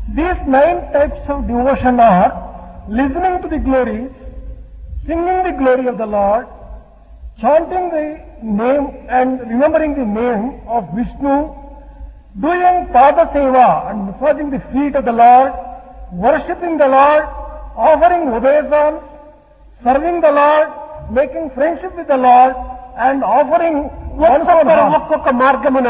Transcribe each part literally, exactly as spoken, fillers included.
These nine types of devotion are listening to the glories, singing the glory of the Lord, chanting the name and remembering the name of Vishnu, doing Pada Seva and massaging the feet of the Lord, worshipping the Lord, offering obeisance, serving the Lord, making friendship with the Lord, and offering one's own ఒక్కొక్కరు heart. ఒక్కొక్క మార్గమున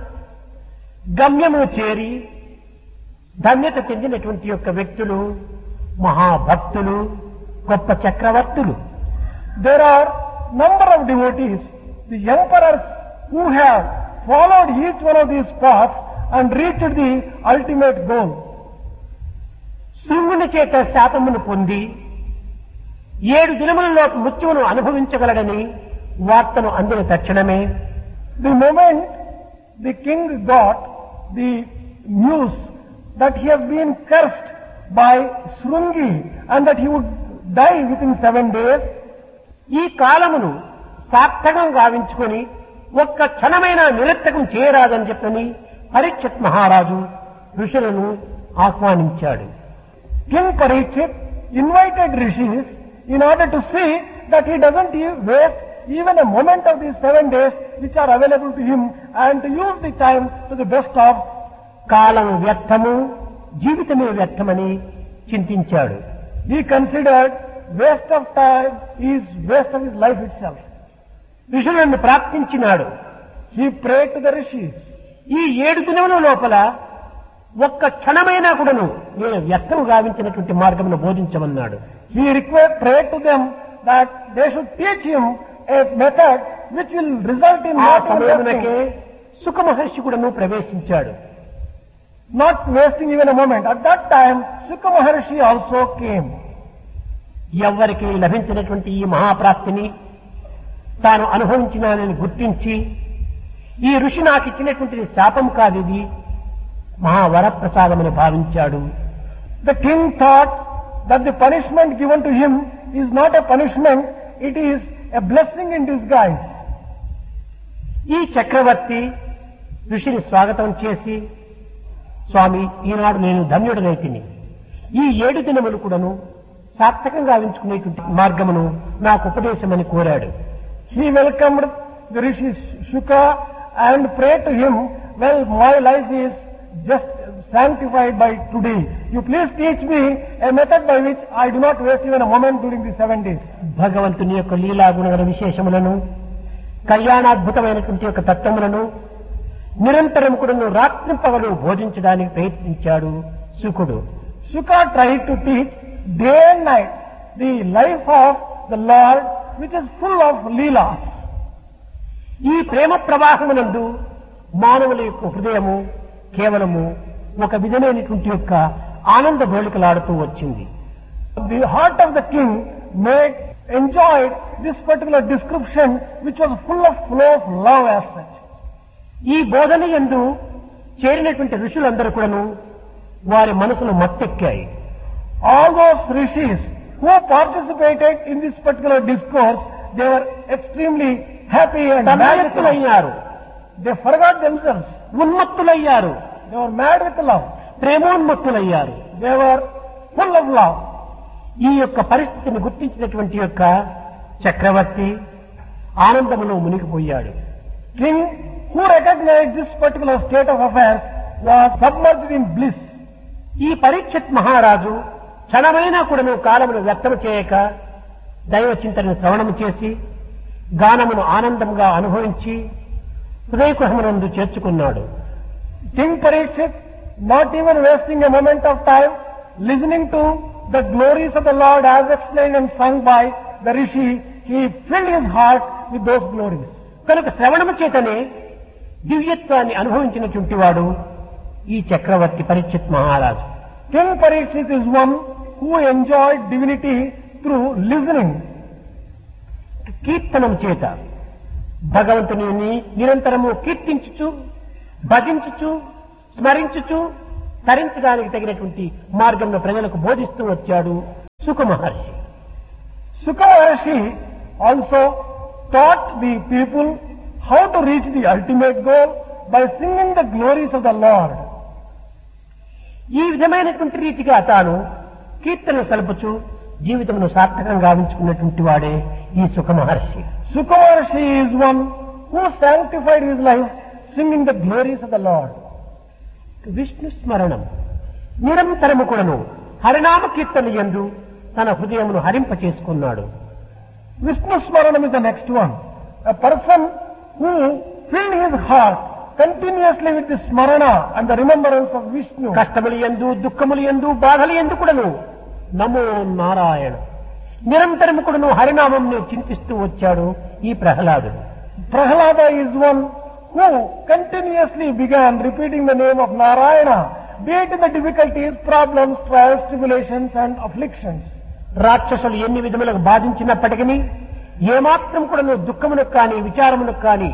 గమ్యమును చేరి ధన్యత చెందినటువంటి యొక్క వ్యక్తులు మహాభక్తులు గొప్ప చక్రవర్తులు. There are number of devotees, the emperors who have followed each one of these paths and reached the ultimate goal. శివుని చేత శాపమును పొంది ఏడు దినములలో మృత్యువును అనుభవించగలడని వార్తను అందిన తక్షణమే The moment the king got the news that he has been cursed by Srungi and that he would die within seven days, ఈ కాలమును సార్థకం గావించుకొని ఒక్క క్షణమైన నిరర్థకం చేయరాదని చెప్పని పరీక్షిత్ మహారాజు ఋషులను ఆహ్వానించాడు. King Parikshit invited rishis in order to see that he doesn't e- waste even a moment of these seven days which are available to him and to use the time to the best of. కాలం వ్యర్థము జీవితమే వ్యర్థమని చింతించాడు. He considered waste of time is waste of his life itself. ఋషులను ప్రార్థించినాడు. He prayed to the rishis. ఈ ఏడు దినముల లోపల ఒక్క క్షణమైనా కూడాను నేను వ్యర్థము గావించినటువంటి మార్గమును బోధించమన్నాడు. He required, prayed to them that they should teach him a method which will result in ఆ not సమయమునకే wasting, సుఖ మహర్షి కూడాను ప్రవేశించాడు. not wasting even a moment. At that time, Sukha Maharshi also came. ఎవ్వరికి లభించినటువంటి ఈ మహాప్రాప్తిని తాను అనుభవించినానని గుర్తించి ఈ ఋషి నాకు ఇచ్చినటువంటి శాపం కాదు, ఇది మహావరప్రసాదమని భావించాడు. The king thought that the punishment given to him is not a punishment, it is a blessing in disguise. ఈ చక్రవర్తి ఋషిని స్వాగతం చేసి, స్వామి, ఈనాడు నేను ధన్యుడనైతిని. ఈ ఏడు దినములు కూడాను సార్థకంగా గావించుకునేటువంటి మార్గమును నాకు ఉపదేశమని కోరాడు. He welcomed the rishi Shuka and prayed to him, well, my life is just sanctified by today. You please teach me a method by which I do not waste even a moment during the seven days. భగవంతుని యొక్క లీలా గుణగణ విశేషములను, కళ్యాణాద్భుతమైనటువంటి యొక్క తత్వములను నిరంతరం కూడాను రాత్రింపగలు బోధించడానికి ప్రయత్నించాడు శుకుడు. Shuka tried to teach day and night the life of the Lord which is full of leela. ఈ ప్రేమ ప్రవాహమునందు మానవుల యొక్క హృదయము కేవలము ఒక విధమైనటువంటి యొక్క ఆనంద భోళికలాడుతూ వచ్చింది. The heart of the king made, enjoyed this particular description which was full of flow of love as such. ఈ బోధన యందు చేరినటువంటి ఋషులందరూ కూడాను వారి మనసును మత్తెక్కాయి. All those rishis who participated in this particular discourse, they were extremely happy and mad with love. తన్మయత్తులయ్యారు, They forgot themselves. ఉన్మత్తులయ్యారు, They were mad with love. ప్రేమోన్మత్తులయ్యారు. They were full of love. ఈ యొక్క పరిస్థితిని గుర్తించినటువంటి యొక్క చక్రవర్తి ఆనందములో మునిగిపోయాడు. King who recognized this particular state of affairs was submerged in bliss. ఈ పరీక్షిత్ మహారాజు క్షణమైనా కూడాను కాలమును వ్యక్తం చేయక దైవ చింతనను శ్రవణము చేసి గానమును ఆనందంగా అనుభవించి హృదయకుహమునందు చేర్చుకున్నాడు. King Parikshit, not even wasting a moment of time, listening to the glories of the Lord as explained and sung by the rishi, he filled his heart with those glories. కనుక శ్రవణము చేతనే దివ్యత్వాన్ని అనుభవించినటువంటి వాడు ఈ చక్రవర్తి పరీక్షిత్ మహారాజు. King Parikshit is one who enjoyed divinity through listening. కీర్తనం చేత భగవంతుని నిరంతరము కీర్తించుచు భజించుచు స్మరించుచు తరించడానికి తగినటువంటి మార్గంలో ప్రజలకు బోధిస్తూ వచ్చాడు శుక మహర్షి. Sukha Maharshi also taught the people how to reach the ultimate goal by singing the glories of the Lord. ఈ విధమైనటువంటి రీతిగా తాను కీర్తనలు సలుపుచు జీవితమును సార్థకంగా గావించుకున్నటువంటి వాడే ఈ సుఖ మహర్షి. Sukha Maharshi is one who sanctified his life singing the glories of the Lord. Vishnu స్మరణం నిరంతరము కూడాను హరినామ కీర్తన యందు తన హృదయమును హరింప చేసుకున్నాడు. Vishnu Smaranam is the next one. A person who filled his heart continuously with the Smarana and the remembrance of Vishnu. కష్టములు యందు దుఃఖములు యందు బాధలు యందు కూడాను నమో నారాయణ నిరంతరము కూడాను హరినామంను చింతిస్తూ వచ్చాడు ఈ ప్రహ్లాదుడు. Prahlada is one who continuously began repeating the name of Narayana, be it in the difficulties, problems, trials, tribulations and afflictions. రాక్షసులు ఎన్ని విధములకు బాధించినప్పటికీ ఏమాత్రం కూడాను దుఃఖమునకు కానీ విచారమునకు కానీ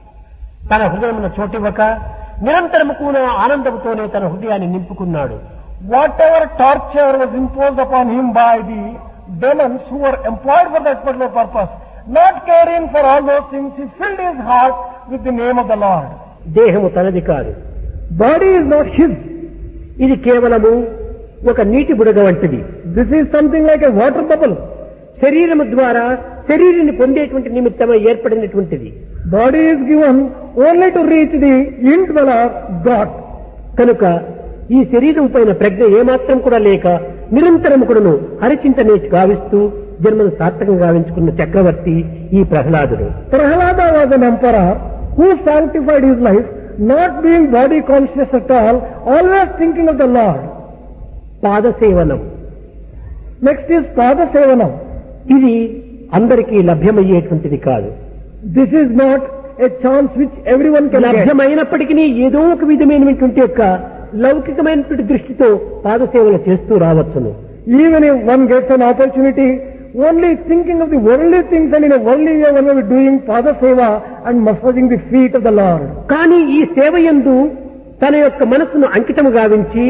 తన హృదయమున చోటివ్వక నిరంతరము కూడా ఆనందముతోనే తన హృదయాన్ని నింపుకున్నాడు. Whatever torture was imposed upon him by the demons who were employed for that particular purpose, not caring for all those things, he filled his heart with the name of the Lord. దేహము తనది కాదు. Body is not his. ఇది కేవలము ఒక నీటి బుడగ వంటిది. This is something like a water bubble. శరీరము ద్వారా శరీరాన్ని పొందేటువంటి నిమిత్తమై ఏర్పడినటువంటిది. Body is given only to reach the indwell of God. కనుక ఈ శరీరం పైన ప్రజ్ఞ ఏమాత్రం కూడా లేక నిరంతరం కూడాను హరిచింతనే గావిస్తూ జన్మను సార్థకంగా గావించుకున్న చక్రవర్తి ఈ ప్రహ్లాదుడు. Prahlada was an emperor who sanctified his life, not being body conscious at all, always thinking of the Lord. పాదసేవనం. Next is Padasevanam. ఇది అందరికీ లభ్యమయ్యేటువంటిది కాదు. This is not a chance which everyone can get. లభ్యమైనప్పటికీ ఏదో ఒక విధమైనటువంటి యొక్క లౌకికమైనటువంటి దృష్టితో పాదసేవలు చేస్తూ రావచ్చును. Even if one gets an opportunity, only thinking of the worldly things and in a worldly way one will be doing Padaseva and massaging the feet of the Lord. కానీ ఈ సేవ యందు తన యొక్క మనస్సును అంకితము గావించి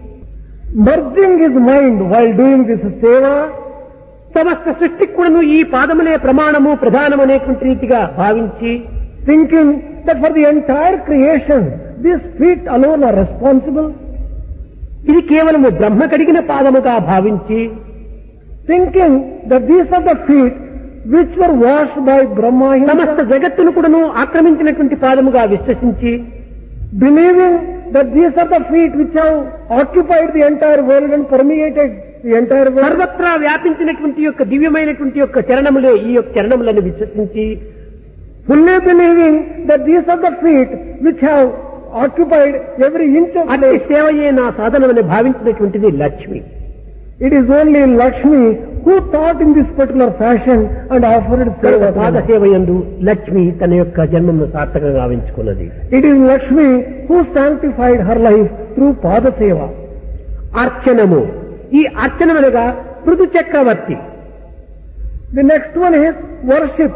merging his mind while doing this seva, సమస్త సృష్టికి కూడాను ఈ పాదములే ప్రమాణము ప్రధానమనేటువంటి రీతిగా భావించి thinking that for the entire creation these feet alone are responsible, ఇది కేవలము బ్రహ్మ కడిగిన పాదముగా భావించి thinking that these are the feet which were washed by Brahma సమస్త himself, జగత్తును కూడాను ఆక్రమించినటువంటి పాదముగా విశ్వసించి believing that these are the feet which have occupied the entire world and permeated the entire world, సర్వత్రా వ్యాపించినటువంటి యొక్క దివ్యమైనటువంటి యొక్క చరణములే ఈ యొక్క చరణములను విశ్వసించి fully believing that these are the feet which have occupied every inch of అట్టి place. సేవయే నా సాధనమని భావించినటువంటిది Lakshmi. It is only Lakshmi who thought in this particular fashion and offered seva. పాద సేవ యందు లక్ష్మి తన యొక్క జన్మను సార్థకంగా గావించుకున్నది. It is Lakshmi who sanctified her life through Pada Seva. అర్చనము. ఈ అర్చనమనగా పృథు చక్రవర్తి. The next one is worship.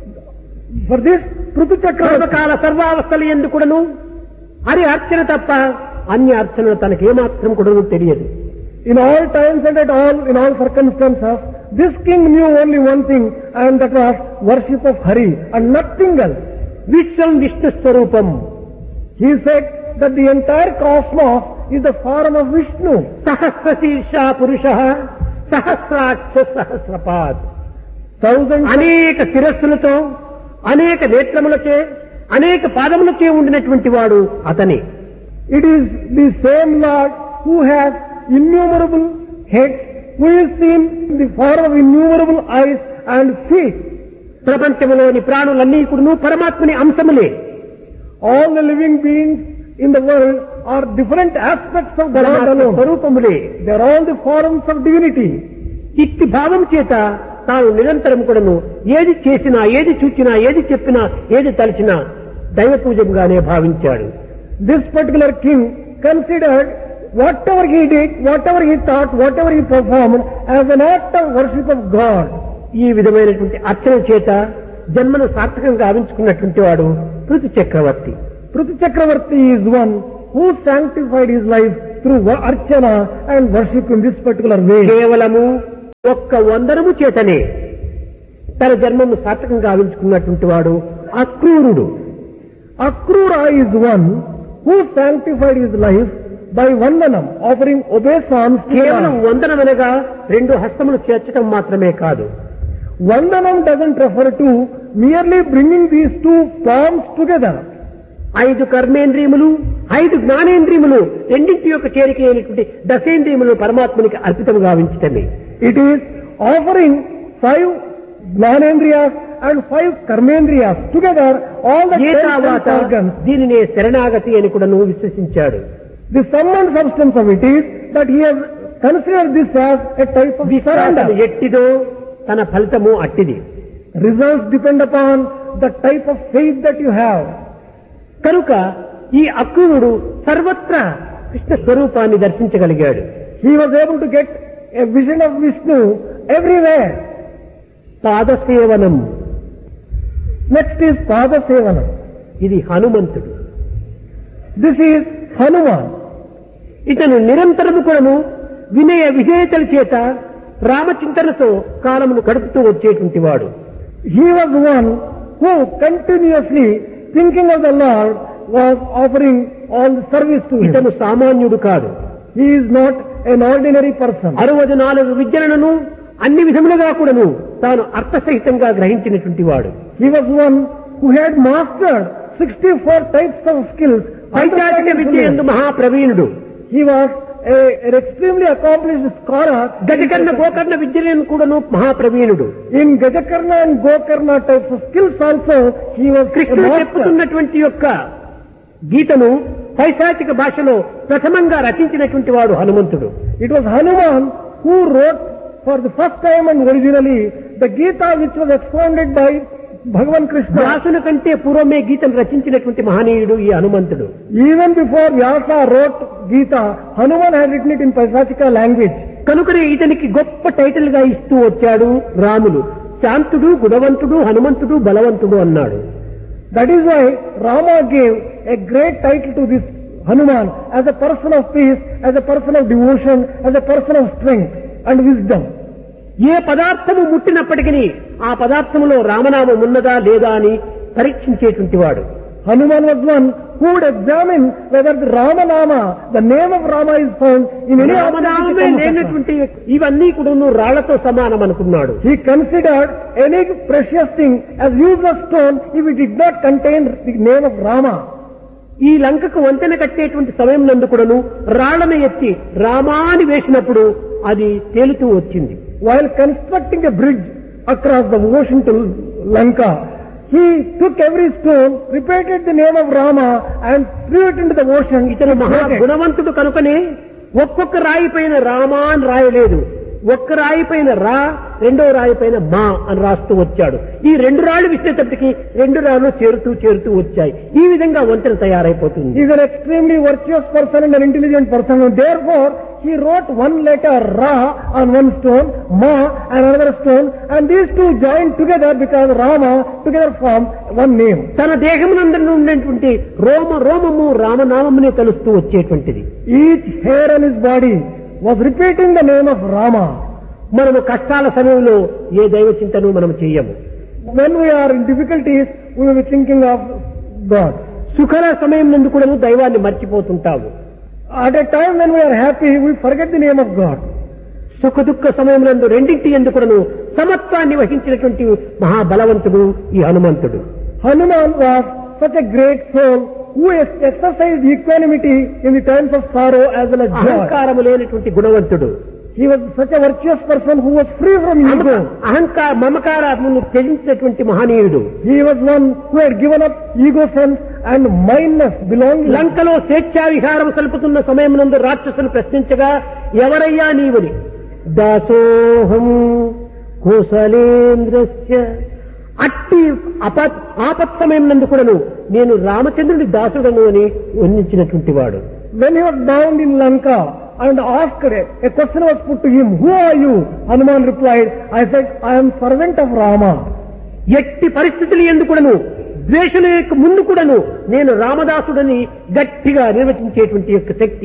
For this, Prithu Chakravarti, సర్వకాల సర్వావస్థల యందు కూడాను హరి అర్చన తప్ప అన్య అర్చన తనకి ఏమాత్రం కూడాను తెలియదు. in all times and at all, in all circumstances, this king knew only one thing, and that was worship of Hari and nothing else. విశ్వం విష్ణు స్వరూపం. He said that the entire cosmos is the form of Vishnu. సహస్ర శీర్ష పురుష సహస్రాక్ష సహస్రపాద్. Thousands అనేక శిరస్సులతో అనేక నేత్రములచే అనేక పాదములచే ఉండినటువంటి వాడు అతనే. It is the same Lord who has innumerable heads, who is seen in the form of innumerable eyes and feet. ప్రపంచములోని ప్రాణులన్నీ కూడాను పరమాత్మని అంశములే. All the living beings in the world are different aspects of God పరమాత్మ alone. స్వరూపములే. They are all the forms of divinity. ఇట్టి భావం చేత తాను నిరంతరం కూడాను ఏది చేసినా ఏది చూచినా ఏది చెప్పినా ఏది తలచినా దైవ పూజంగానే భావించాడు. This particular king considered whatever he did, whatever he thought, whatever he performed as an act of worship of God. ఈ విధమైనటువంటి అర్చన చేత జన్మను సార్థకంగా గావించుకున్నటువంటి వాడు పృథు చక్రవర్తి. Prithu Chakravarti is one who sanctified his life through wa- archana and worship in this particular way. కేవలము ఒక్క వందనము చేతనే తన జన్మను సార్థకంగా గావించుకున్నటువంటి వాడు అక్రూరుడు. Akrura is one who sanctified his life by vandanam, offering obeisance to కేవలం God. వందనమనగా రెండు హస్తములు చేర్చడం మాత్రమే కాదు. Vandanam doesn't refer to merely bringing these two palms together. ఐదు కర్మేంద్రియములు, ఐదు జ్ఞానేంద్రియములు రెండింటి యొక్క చేరిక అయినటువంటి దశేంద్రియములు పరమాత్మనికి అర్పితం గావించటమే. It is offering five jnanendriyas and five karmendriyas together, all the ten ఏతావాత sense organs. దీనినే శరణాగతి అని కూడా నువ్వు విశ్వసించాడు. The sum and substance of it is that he has considered this as a type of విశ్వాసం surrender. ఎట్టిదో తన ఫలితము అట్టిది. Results depend upon the type of faith that you have. కనుక ఈ అక్రూరుడు సర్వత్రా కృష్ణ స్వరూపాన్ని దర్శించగలిగాడు. He was able to get a vision of Vishnu everywhere. పాదసేవనం, Next is Padasevanam. ఇది హనుమంతుడు. This is Hanuman. ఇతను నిరంతరము కూడాను వినయ విధేయతల చేత రామచింతనతో కాలమును గడుపుతూ వచ్చేటువంటి వాడు. He was one who continuously thinking of the Lord was offering all the service to him. ఇతను సామాన్యుడు కాదు. He is not an ordinary person. అరవది నాలుగు విద్యలను అన్ని విధములుగా కూడాను తాను అర్థసహితంగా గ్రహించినటువంటి వాడు. He was one who had mastered sixty-four types of skills. వైచారిక విద్య యందు మహాప్రవీణుడు. He was a, an extremely accomplished scholar. గజకర్ణ Gokarna విద్యలను కూడాను మహాప్రవీణుడు. In Gajakarna and Gokarna types of skills also, he was a కృష్ణుడు master. చెప్పుతున్నటువంటి యొక్క గీతను పైశాచిక భాషలో ప్రథమంగా రచించినటువంటి వాడు హనుమంతుడు. It was Hanuman who wrote for the first time and originally the Gita, which was expounded by Bhagavan Krishna. వ్యాసుని కంటే పూర్వమే గీతను రచించినటువంటి మహనీయుడు ఈ హనుమంతుడు. Even before Vyasa wrote Gita, Hanuman had written it in Paisachika language. కనుకనే ఇతనికి గొప్ప టైటిల్ గా ఇస్తూ వచ్చాడు రాములు. శాంతుడు, గుణవంతుడు, హనుమంతుడు, బలవంతుడు అన్నాడు. That is why Rama gave a great title to this Hanuman as a person of peace, as a person of devotion, as a person of strength and wisdom. ఏ పదార్థము ముట్టినప్పటికీ ఆ పదార్థములో రామనామం ఉన్నదా లేదా అని పరీక్షించేటువంటి వాడు. Hanuman was one who would examine whether the Ramanama, the name of Rama, is found in any రామనామమే object which comes across. లేనటువంటి ఇవన్నీ కూడా రాళ్లతో సమానం అనుకున్నాడు. He considered any precious thing as useless stone if it did not contain the name of Rama. ఈ లంకకు వంతెన కట్టేటువంటి సమయం నందు కూడాను రాళ్లను ఎత్తి రామాని వేసినప్పుడు అది తేలుతూ వచ్చింది. While constructing a bridge across the ocean to Lanka, he took every stone, repeated the name of Rama and threw it into the ocean. ఇతను మహా గుణవంతుడు కనుకనే ఒక్కొక్క రాయి పైన రామా అని రాయలేదు. ఒక్క రాయి పైన రా, రెండో రాయి పైన మా అని రాస్తూ వచ్చాడు. ఈ రెండు రాళ్లు విసిరేటప్పటికి రెండు రాళ్లు చేరుతూ చేరుతూ వచ్చాయి. ఈ విధంగా వంతెన తయారైపోతుంది. He is an extremely virtuous person and an intelligent person. And therefore, he wrote one letter Ra on one stone, Ma on another stone, and these two joined together because Rama together form one name. తన దేహమునందరి ఉండేటువంటి రోమ రోమము రామనామమునే తెలుస్తూ వచ్చేటువంటిది. Each hair on his body was repeating the name of Rama. మనము కష్టాల సమయంలో ఏ దైవ చింతను మనం చెయ్యము. When we are in difficulties, we will be thinking of God. సుఖల సమయం నందు కూడా దైవాన్ని మర్చిపోతుంటాము. At a time when we are happy, we forget the name of God. సుఖ దుఃఖ సమయం నందు రెండింటి ఎందుకును సమత్వాన్ని వహించినటువంటి మహాబలవంతుడు ఈ హనుమంతుడు. Hanuman was such a great soul who has exercised equanimity in the times of sorrow as well as joy. అహంకారము లేనటువంటి గుణవంతుడు. He was such a virtuous person who was free from ego. అహంకార మమకారమును త్యజించినటువంటి మహనీయుడు. He was one who had given up ego sense and mindness belonging. లంకలో స్వేచ్ఛా విహారం సలుపుతున్న సమయం నందు రాక్షసులు ప్రశ్నించగా ఎవరయ్యా నీవుని? దాసోహం కుశలేంద్రస్య. అట్టి అపత్ ఆపత్ సమయం నందు కూడాను నేను రామచంద్రుడి దాసుడను అని వర్ణించినటువంటి వాడు. When he was bound in Lanka and asked, a question was put to him, who are you? Hanuman replied, I said, I am servant of Rama. ఎట్టి పరిస్థితులు ఎందుకుడను ద్వేషుల యొక్క ముందు కూడాను నేను రామదాసుడని గట్టిగా నిర్వచించేటువంటి యొక్క శక్తి.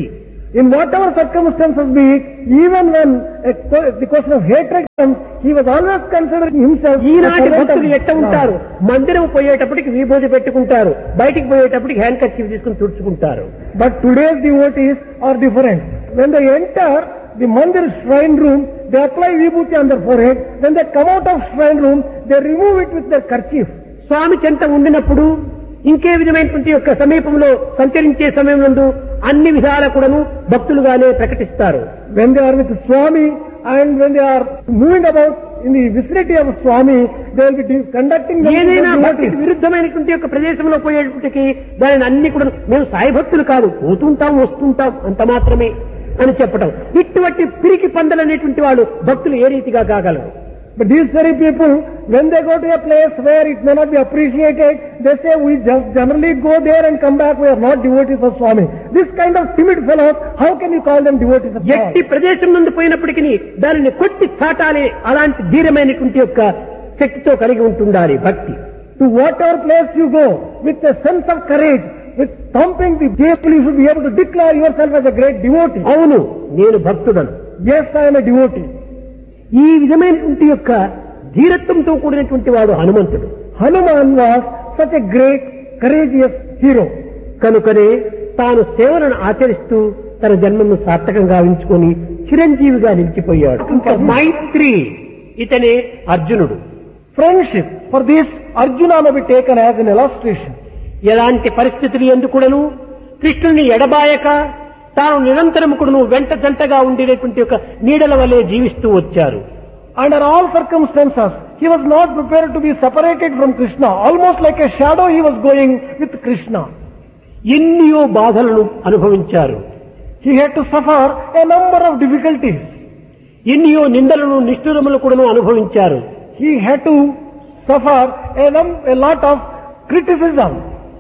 In whatever circumstances be it, even when a, the question of hatred comes, he was always considering himself. ఈనాటి భక్తులు ఎట్ట ఉంటారు? మందిరం పోయేటప్పటికి విభూతి పెట్టుకుంటారు, బయటికి పోయేటప్పటికి హ్యాండ్ కర్చీఫ్ తీసుకుని తుడుచుకుంటారు. But today's devotees are different. When they enter the mandir shrine room, they apply vibhuti on their forehead. When they come out of shrine room, they remove it with their kerchief. స్వామి చెంత ఉండినప్పుడు ఇంకే విధమైనటువంటి యొక్క సమీపంలో సంచరించే సమయంలో అన్ని విధాల కూడాను భక్తులుగానే ప్రకటిస్తారు. When they are with Swami and when they are moving about in the vicinity of Swami, they will be conducting ఏదైనా భక్తికి విరుద్ధమైనటువంటి యొక్క ప్రదేశంలో పోయేటప్పటికి దానిని అన్ని కూడా మేము సాయి భక్తులు కాదు, పోతుంటాం వస్తుంటాం అంత మాత్రమే అని చెప్పటం. ఇటువంటి పిరికి పందలనేటువంటి వాళ్ళు భక్తులు ఏ రీతిగా కాగలరు? But these very people, when they go to a place where it may not be appreciated, they say we just generally go there and come back, we are not devotees of Swami. This kind of timid fellows, how can you call them devotees of Swami? ఎట్టి ప్రదేశం నుండి పోయినప్పటికీ దానిని కొట్టి చాటాలి, అలాంటి ధీరమైనటువంటి యొక్క శక్తితో కలిగి ఉంటుండాలి భక్తి. To whatever place you go, with a sense of courage, with thumping the table, you should be able to declare yourself as a great devotee. అవును, నేను భక్తుడను. Yes, I am a devotee. ఈ విధమైనటువంటి యొక్క ధీరత్వంతో కూడినటువంటి వాడు హనుమంతుడు. Hanuman was such a great, courageous hero. కనుకనే తాను సేవలను ఆచరిస్తూ తన జన్మను సార్థకంగా ఉంచుకొని చిరంజీవిగా నిలిచిపోయాడు. మైత్రి, ఇతనే అర్జునుడు. Friendship, for this Arjuna may be taken as an illustration. ఎలాంటి పరిస్థితులు ఎందుకుడను కృష్ణుని ఎడబాయక తాను నిరంతరం కూడాను వెంట జంటగా ఉండేటువంటి ఒక నీడల వలె జీవిస్తూ వచ్చారు. Under all circumstances, he was not prepared to be separated from Krishna. Almost like a shadow he was going with Krishna. ఎన్నో బాధలను అనుభవించారు. He had to suffer a number of difficulties. ఎన్నో నిందలను నిష్ఠురములు కూడాను అనుభవించారు. He had to suffer a, num- a lot of criticism.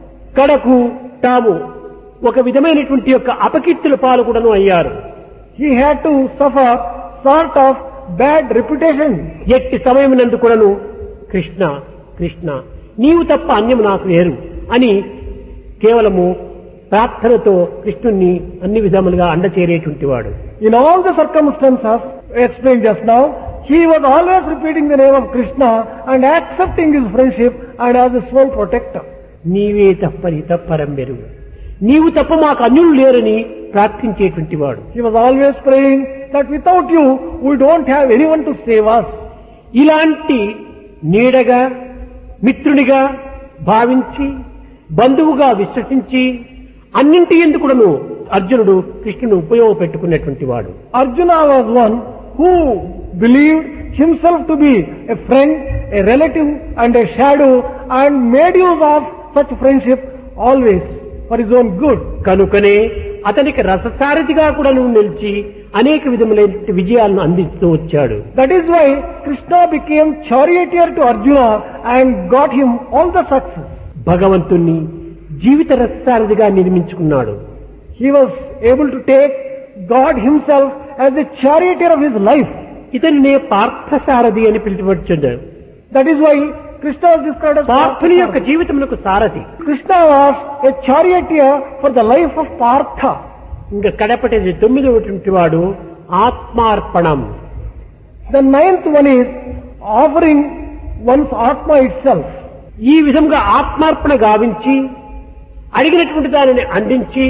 కడకు తాము ఒక విధమైనటువంటి యొక్క అపకీర్తుల పాలు కూడాను అయ్యారు. He had to suffer sort of bad reputation. ఎట్టి సమయం నందు కూడాను కృష్ణ కృష్ణ నీవు తప్ప అన్యం నాకు లేరు అని కేవలము ప్రార్థనతో కృష్ణుణ్ణి అన్ని విధములుగా అండచేరేటువంటి వాడు. In all the circumstances explained just now, he was always repeating the name of Krishna and accepting his friendship and as his sole protector. నీవే తప్పని తప్పరం మెరుగు, నీవు తప్ప మాకు అన్యులు లేరని ప్రార్థించేటువంటి వాడు. He was always praying that without you, we don't have anyone to save us. ఇలాంటి నీడగా మిత్రునిగా భావించి బంధువుగా విశ్వసించి అన్నింటి ఎందుకును అర్జునుడు కృష్ణుని ఉపయోగపెట్టుకున్నటువంటి వాడు. Arjuna was one who believed himself to be a friend, a relative and a shadow and made use of such friendship always for his own good. కనుకనే అతనికి రససారథిగా కూడా నిలిచి అనేక విధములైన విజయాలను అందిస్తూ వచ్చాడు. That is why Krishna became charioteer to Arjuna and got him all the success. భగవంతుణ్ణి జీవిత రససారథిగా నిర్మించుకున్నాడు. He was able to take God himself as the charioteer of his life. ఇతనినే Parthasarathi అని పిలువబడుచున్నాడు. That is why Krishna was described as పార్థుని యొక్క జీవితమునకు సారథి. Krishna was a charioteer for the life of Partha. ఇంకా కడపటి తొమ్మిదవటువంటి వాడు ఆత్మార్పణం. The ninth one is offering one's Atma itself. ఈ విధంగా ఆత్మార్పణ గావించి అడిగినటువంటి దానిని అందించి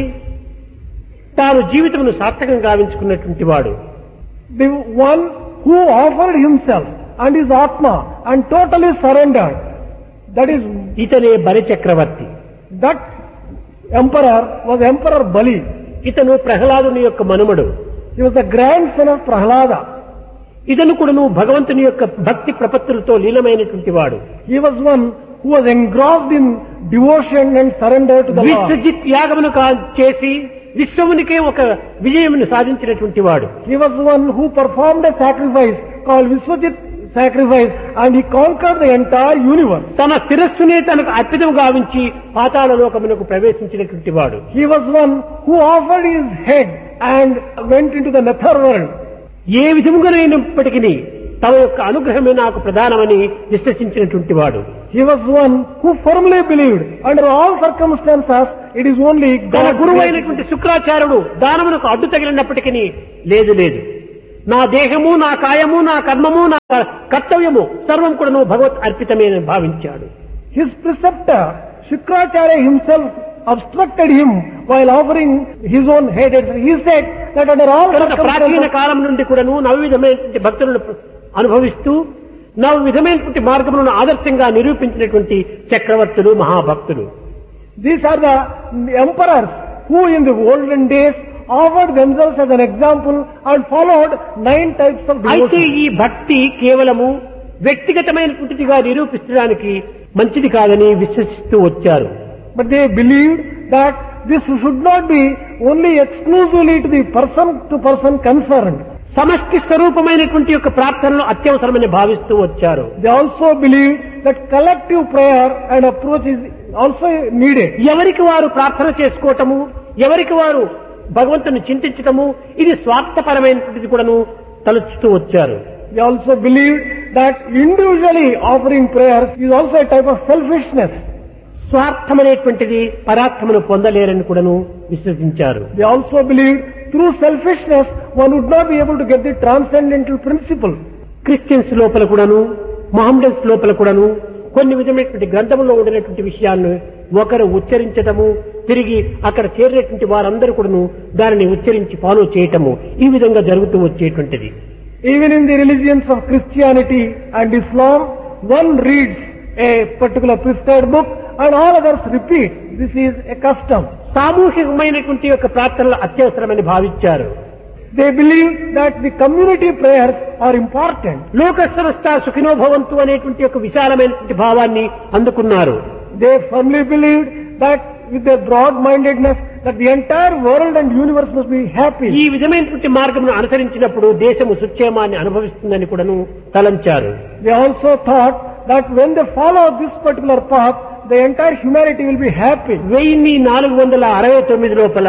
తాను జీవితమును సార్థకంగా గావించుకున్నటువంటి వాడు. The one who offered himself and his Atma and totally surrendered. That is, ఇతనే బలి చక్రవర్తి. that emperor was Emperor Bali. ఇతను ప్రహ్లాదుని యొక్క మనుమడు. He was the grandson of Prahlada. ఇతను కూడాను భగవంతుని యొక్క భక్తి ప్రపత్తులతో లీనమైనటువంటి వాడు. He was one who was engrossed in devotion and surrender to the Lord. Vishwajit యాగమును కా- చేసి విశ్వమునికే ఒక విజయమును సాధించినటువంటి వాడు. He was one who performed a sacrifice called Viswajit sacrifice and he conquered the entire universe. తన శిరస్సునే తనకు అర్పితం గావించి పాతాళ లోకమునకు ప్రవేశించినటువంటి వాడు. He was one who offered his head and went into the nether world. ఏ విధముగానైనప్పటికీ తమ యొక్క అనుగ్రహమే నాకు ప్రధానమని విశ్వసించినటువంటి వాడు. He was one who firmly believed under all circumstances it is only తన God's గురువు creation. అయినటువంటి శుక్రాచార్యుడు దానమునకు అడ్డు తగిలినప్పటికీ లేదు లేదు నా దేహము నా కాయము నా కర్మము నా కర్తవ్యము సర్వం కూడా నువ్వు భగవత్ అర్పితమే అని భావించాడు. His preceptor, Shukracharya himself, obstructed him while offering his own head. He said that under all కనుక ప్రాచీన circumstances, కాలం నుండి కూడాను నవవిధమైనటువంటి భక్తులను అనుభవిస్తూ నవవిధమైనటువంటి మార్గములను ఆదర్శంగా నిరూపించినటువంటి చక్రవర్తులు మహాభక్తులు. these are the emperors who in the olden days offered themselves as an example and followed nine types of అయితే devotion. ఈ భక్తి కేవలము వ్యక్తిగతమైనటువంటిదిగా నిరూపించడానికి మంచిది కాదని విశ్వసిస్తూ వచ్చారు. But they believed that this should not be only exclusively to the person to person concerned. సమష్టి స్వరూపమైనటువంటి యొక్క ప్రార్థనలు అత్యవసరమని భావిస్తూ వచ్చారు. They also believed that collective prayer and approach is also needed. ఎవరికి వారు ప్రార్థన చేసుకోవటము, ఎవరికి వారు భగవంతుని చింతించటము ఇది స్వార్థపరమైనటువంటిది కూడాను తలుచుతూ వచ్చారు. They also believed that individually offering prayers is also a type of selfishness. స్వార్థమనేటువంటిది పరార్థమును పొందలేరని కూడాను విశ్వసించారు. They also believed through selfishness one would not be able to get the transcendental principle. Christians లోపల కూడాను మహమ్మడన్స్ లోపల కూడాను కొన్ని విధమైనటువంటి గ్రంథములో ఉండినటువంటి విషయాలను ఒకరు ఉచ్చరించటము, తిరిగి అక్కడ చేరినటువంటి వారందరూ కూడాను దానిని ఉచ్చరించి ఫాలో చేయటము ఈ విధంగా జరుగుతూ వచ్చేటువంటిది. Even in the religions of Christianity and Islam, one reads a particular prescribed book and all others repeat. This is a custom. సామూహికమైనటువంటి యొక్క ప్రార్థనలు అత్యవసరమని భావించారు. They believe that the community prayers are important. లోక సమస్త సుఖినో భవంతు అనేటువంటి ఒక విశాలమైనటువంటి భావాన్ని అందుకున్నారు. They firmly believed that with their broad-mindedness that the entire world and universe must be happy. ఈ విధమైనటువంటి మార్గమును అనుసరించినప్పుడు దేశము సుక్షేమాన్ని అనుభవిస్తుందని కూడాను తలంచారు. They also thought that when they follow this particular path, the entire humanity will be happy. వెయ్యి నాలుగు వందల అరవై తొమ్మిది లోపల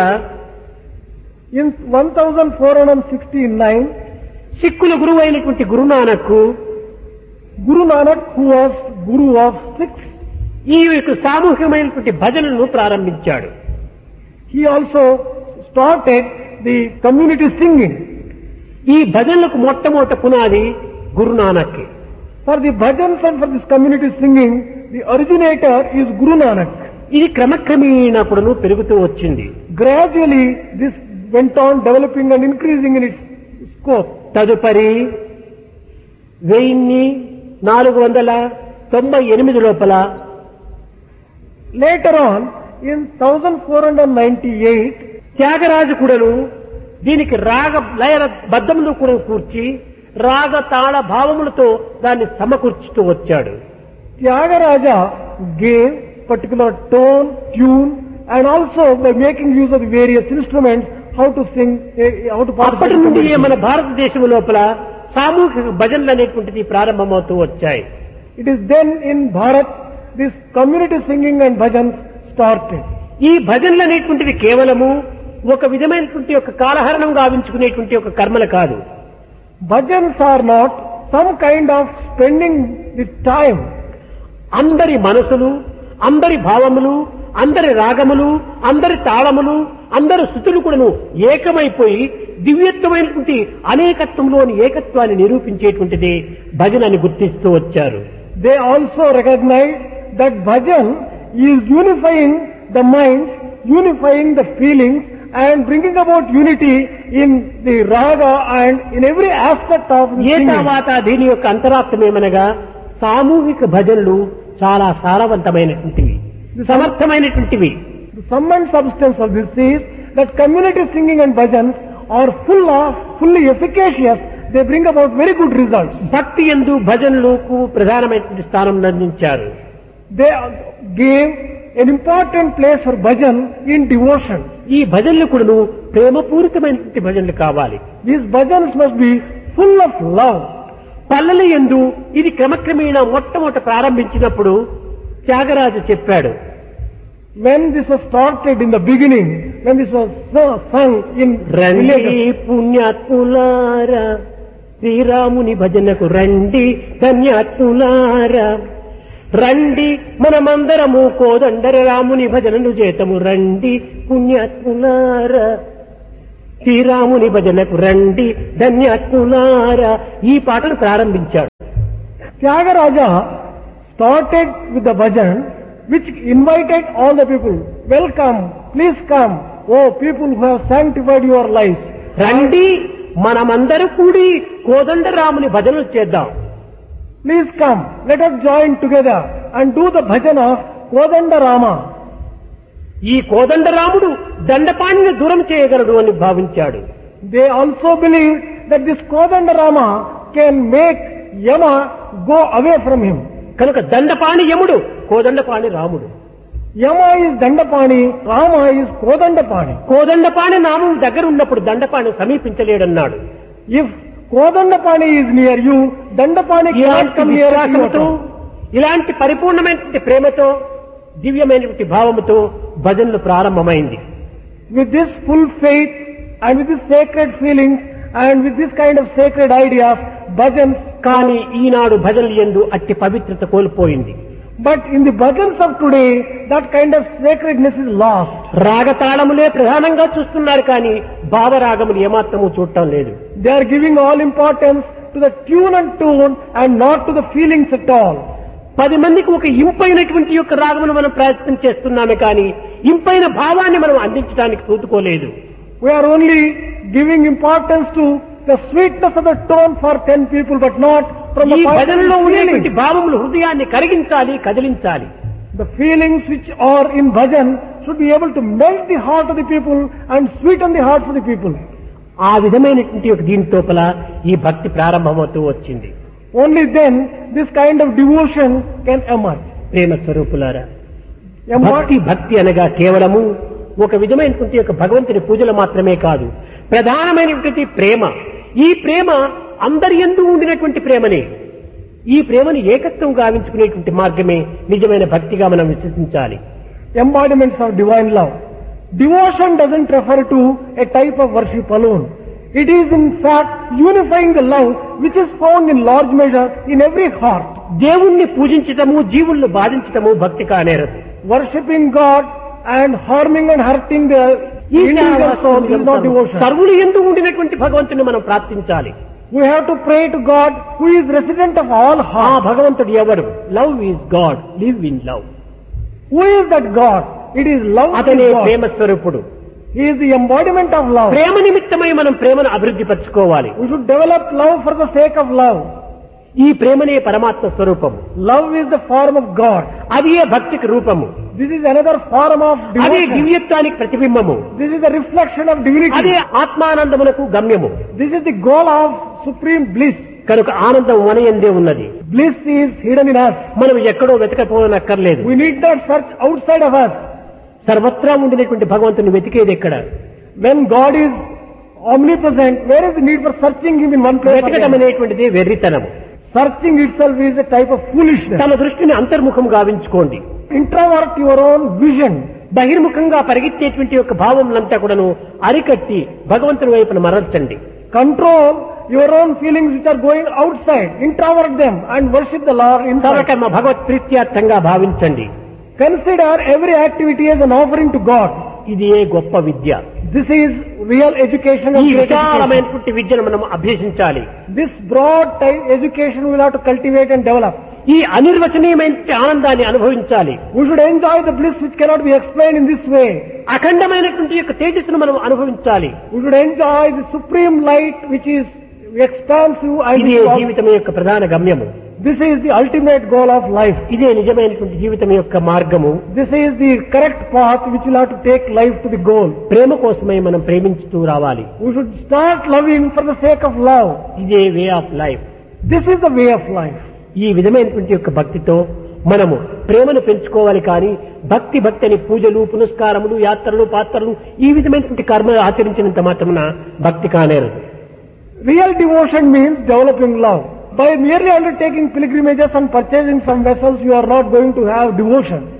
In fourteen sixty-nine, సిక్కుల గురువు అయినటువంటి Guru Nanak Guru Nanak, who was Guru of Sikhs, ఈ యొక్క సామూహికమైనటువంటి భజనలను ప్రారంభించాడు. he also started the community singing. ఈ భజనలకు మొట్టమొదట పునాది Guru Nanak. For the bhajans and for this community singing, the originator is Guru Nanak. ఇది క్రమక్రమేణా కూడాను పెరుగుతూ వచ్చింది. Gradually, this went on developing and increasing in its scope. తదుపరి వెయ్యి నాలుగు వందల తొంభై ఎనిమిది లోపల Later on, in fourteen ninety-eight, Tyagaraju కూడాను దీనికి రాగ లయ బద్ధములు కూడా కూర్చి రాగ తాళ భావములతో దాన్ని సమకూర్చుతూ వచ్చాడు. Tyagaraja gave particular tone, tune, and also by making use of the various instruments, how to sing, eh, how to అప్పటి participate. నుండి in మన community. భారతదేశం లోపల సామూహిక భజనలు అనేటువంటిది ప్రారంభమవుతూ వచ్చాయి. It is then in Bharat, this community singing and bhajans started. ఈ భజనలు అనేటువంటివి కేవలము ఒక విధమైనటువంటి ఒక కాలహరణం గావించుకునేటువంటి ఒక కర్మలు కాదు. Bhajans are not some kind of spending the time. అందరి మనసులు, అందరి భావములు, అందరి రాగములు, అందరి తాళములు, అందరి స్థుతులు కూడాను ఏకమైపోయి దివ్యత్వమైనటువంటి అనేకత్వంలోని ఏకత్వాన్ని నిరూపించేటువంటిది భజన అని గుర్తిస్తూ వచ్చారు. They also recognize that bhajan is unifying the minds, unifying the feelings, and bringing about unity in the raga and in every aspect of the A singing. తర్వాత దీని యొక్క అంతరార్థమేమనగా సామూహిక భజనలు చాలా సారవంతమైనటువంటివి, సమర్థమైనటువంటివి. The sum and substance of this is that community singing and bhajans are full of, fully efficacious. They bring about very good results. భక్తి యందు భజనలకు ప్రధానమైనటువంటి స్థానం అందించారు. They gave an important place for bhajan in devotion. ఈ భజనలు కూడాను ప్రేమపూరితమైనటువంటి భజనలు కావాలి. These bhajans must be full of love. పల్లెల యందు ఇది క్రమక్రమేణా మొట్టమొదట ప్రారంభించినప్పుడు త్యాగరాజు చెప్పాడు, When this was started in the beginning, when this was so- sung in రండి villages, పుణ్యాత్ములారా శ్రీరాముని భజనకు రండి ధన్యాత్ములారా రండి మనమందరము కోదండర రాముని భజనలు చేతము రండి పుణ్యాత్ములారా, శ్రీరాముని భజనకు రండి ధన్యాత్ములారా. ఈ పాటను ప్రారంభించాడు. Tyagaraja started with the bhajan which invited all the people. Welcome, please come, oh people who have sanctified your lives. రండి మనమందరూ కూడి కోదండరాముని భజనలు చేద్దాం. Please come, let us join together and do the bhajan of Kodandarama. ఈ కోదండరాముడు దండపాణిని దూరం చేయగలడు అని భావించాడు. They also believed that this Kodandarama can make Yama go away from him. కనుక దండపాణి యముడు, కోదండపాణి రాముడు. Yama is Dandapani, Rama is Kodandapani. Kodandapani నామం దగ్గర ఉన్నప్పుడు Dandapani సమీపించలేడన్నాడు. If Kodandapani is near you, Dandapani cannot ఇలాంటి come near విశ్వాసముతో, you. ఇలాంటి పరిపూర్ణమైనటువంటి ప్రేమతో, దివ్యమైనటువంటి భావముతో భజనలు ప్రారంభమైంది. With this full faith and with this sacred feelings and with this kind of sacred ideas, bhajans. కానీ ఈనాడు భజనలు యందు అట్టి పవిత్రత కోల్పోయింది. But in the bhajans of today, that kind of sacredness is lost. రాగతాళములే ప్రధానంగా చూస్తున్నారు కానీ భావరాగములు ఏమాత్రము చూడటం లేదు. They are giving all importance to the tune and tone and not to the feelings at all. పది మందికి ఒక ఇంపైనటువంటి యొక్క రాగమును మనం ప్రయత్నం చేస్తున్నామే కానీ ఇంపైన భావాన్ని మనం అందించడానికి పూనుకోలేదు. We are only giving importance to the sweetness of the tone for ten people, but not from the ఈ point of భజనలో ఉండేటువంటి feeling. భావములు హృదయాన్ని కరిగించాలి, కదిలించాలి. The feelings which are in bhajan should be able to melt the heart of the people and sweeten the hearts of the people. ఆ విధమైనటువంటి ఒక దీని తోపల ఈ భక్తి ప్రారంభమవుతూ వచ్చింది. Only then this kind of devotion can emerge. ప్రేమ స్వరూపులారా, Emerge. భక్తి భక్తి అనగా కేవలము ఒక విధమైనటువంటి యొక్క భగవంతుని పూజలు మాత్రమే కాదు, ప్రధానమైనటువంటి ప్రేమ. ఈ ప్రేమ అందరి యందు ఉండినటువంటి ప్రేమనే. ఈ ప్రేమను ఏకత్వం గావించుకునేటువంటి మార్గమే నిజమైన భక్తిగా మనం విశ్వసించాలి. Embodiments of divine love. Devotion doesn't refer to a type of worship alone. It is in fact unifying the love which is found in large measure in every heart. దేవుణ్ణి పూజించటము, జీవులను బాధించటము భక్తి కానేరదు. Worshipping God and harming and hurting the individual soul is not devotion. సర్వులు యందు ఉండినటువంటి భగవంతుని మనం ప్రార్థించాలి. We have to pray to God who is resident of all ఆ hearts. భగవంతుడు ఎవరు? Love is God, live in love. Who is that God? It is love అతనే is God. ప్రేమ స్వరూపుడు. He is the embodiment of love. ప్రేమ నిమిత్తమై మనం ప్రేమను అభివృద్ధి పరచుకోవాలి. We should develop love for the sake of love. ఈ ప్రేమనే పరమాత్మ స్వరూపము. Love is the form of God. అది ఏ భక్తికి రూపము. This is another form of అదే devotion. దివ్యత్వానికి ప్రతిబింబము. This is a reflection of అదే divinity. ఆత్మానందమునకు గమ్యము. This is the goal of supreme bliss. కనుక ఆనందం మనయందే ఉన్నది. Bliss is hidden in us. మనం ఎక్కడో వెతకపోనక్కర్లేదు. We need not search outside of us. సర్వత్రా ఉండినటువంటి భగవంతుని వెతికేది ఎక్కడ? When God is omnipresent, where is the need for searching Him in one place? వెతకడం అనేటువంటిది వెర్రితనము. Searching itself is a type of foolishness. తన దృష్టిని అంతర్ముఖం గావించుకోండి. Introvert your own vision. బహిర్ముఖంగా పరిగెత్తేటువంటి యొక్క భావములంతా కూడాను అరికట్టి భగవంతుని వైపున మరల్చండి. Control your own feelings which are going outside. Introvert them and worship the Lord inside. సర్వకర్మ భగవత్ ప్రీత్యార్థంగా భావించండి. Consider every activity as an offering to God. ఇది ఏ గొప్ప విద్య. This is real education. ఈ And great education. విశాలమైనటువంటి విద్యను మనం అభ్యసించాలి. This broad type education we will have to cultivate and develop. ఈ అనిర్వచనీయమైన ఆనందాన్ని అనుభవించాలి. We should enjoy the bliss which cannot be explained in this way. అఖండమైనటువంటి యొక్క తేజస్సును మనం అనుభవించాలి. We should enjoy the supreme light which is expansive and ఇదే జీవితం యొక్క ప్రధాన గమ్యము. this is the ultimate goal of life. ఇదే నిజమైనటువంటి జీవితం యొక్క మార్గము. This is the correct path which will have to take life to the goal. ప్రేమ కోసమై మనం ప్రేమించుతూ రావాలి. We should start loving for the sake of love. ఇదే way of life. This is the way of life. ఈ విధమైనటువంటి యొక్క భక్తితో మనము ప్రేమను పెంచుకోవాలి కానీ భక్తి భక్తి అని పూజలు, పునస్కారములు, యాత్రలు, పాత్రలు ఈ విధమైనటువంటి కర్మ ఆచరించినంత మాత్రమున భక్తి కానేరదు. Real devotion means developing love. By merely undertaking pilgrimages and purchasing some vessels, you are not going to have devotion.